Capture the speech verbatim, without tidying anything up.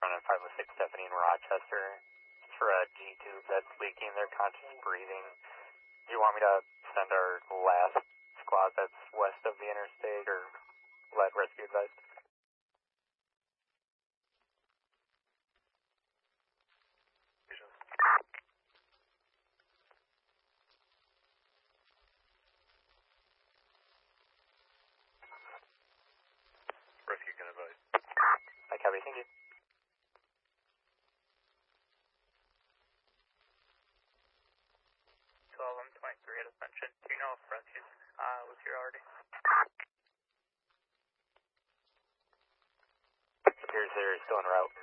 Running five oh six Stephanie in Rochester. It's for a G-tube that's leaking their conscious breathing. Do you want me to send our last squad that's west of the interstate or let rescue advice? Rescue can advise. I copy, thank you. twelve, I'm twenty-three at Ascension. Do you know if rescue uh, was here already? Appears they're still en route.